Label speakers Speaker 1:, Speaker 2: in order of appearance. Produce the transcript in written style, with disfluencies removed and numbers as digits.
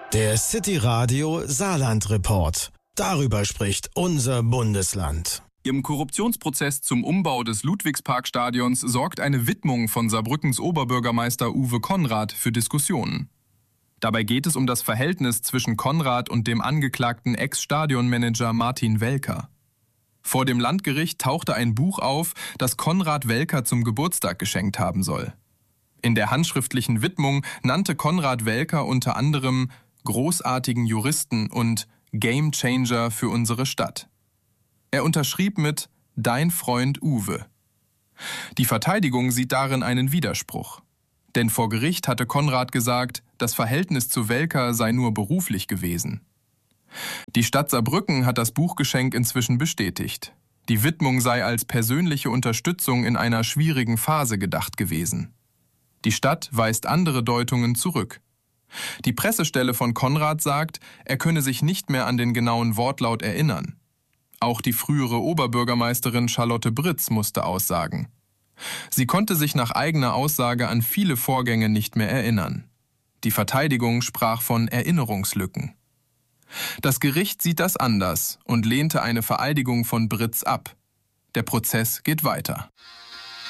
Speaker 1: Der City Radio Saarland Report. Darüber spricht unser Bundesland.
Speaker 2: Im Korruptionsprozess zum Umbau des Ludwigsparkstadions sorgt eine Widmung von Saarbrückens Oberbürgermeister Uwe Conrad für Diskussionen. Dabei geht es um das Verhältnis zwischen Conrad und dem angeklagten Ex-Stadionmanager Martin Welker. Vor dem Landgericht tauchte ein Buch auf, das Conrad Welker zum Geburtstag geschenkt haben soll. In der handschriftlichen Widmung nannte Conrad Welker unter anderem großartigen Juristen und Gamechanger für unsere Stadt. Er unterschrieb mit »Dein Freund Uwe«. Die Verteidigung sieht darin einen Widerspruch. Denn vor Gericht hatte Conrad gesagt, das Verhältnis zu Welker sei nur beruflich gewesen. Die Stadt Saarbrücken hat das Buchgeschenk inzwischen bestätigt. Die Widmung sei als persönliche Unterstützung in einer schwierigen Phase gedacht gewesen. Die Stadt weist andere Deutungen zurück. Die Pressestelle von Conrad sagt, er könne sich nicht mehr an den genauen Wortlaut erinnern. Auch die frühere Oberbürgermeisterin Charlotte Britz musste aussagen. Sie konnte sich nach eigener Aussage an viele Vorgänge nicht mehr erinnern. Die Verteidigung sprach von Erinnerungslücken. Das Gericht sieht das anders und lehnte eine Vereidigung von Britz ab. Der Prozess geht weiter.